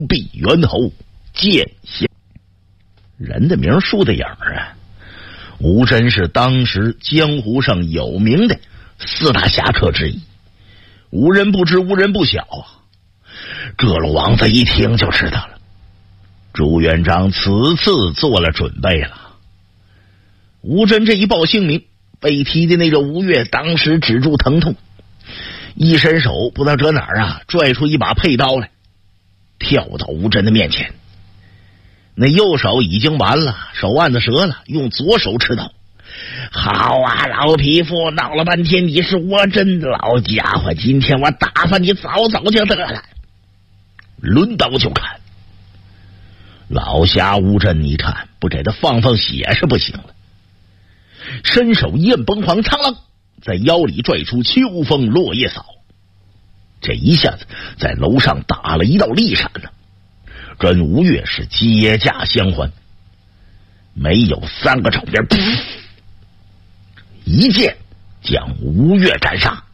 臂猿猴剑仙，人的名树的影啊。吴真是当时江湖上有名的四大侠客之一，无人不知，无人不晓啊。各路王子一听就知道了，朱元璋此次做了准备了。吴真这一报姓名，被踢的那个吴越当时止住疼痛，一伸手不知道搁哪儿啊，拽出一把佩刀来，跳到吴真的面前。那右手已经完了，手腕子折了，用左手持刀。好啊，老匹夫，闹了半天你是我真老家伙，今天我打发你早早就得了。抡刀就砍。老侠吴真一看，不给他放血是不行了，伸手燕崩黄苍狼，在腰里拽出秋风落叶扫，这一下子在楼上打了一道利闪呢，跟吴越是接驾相还。没有3个场边，一剑将吴越斩杀。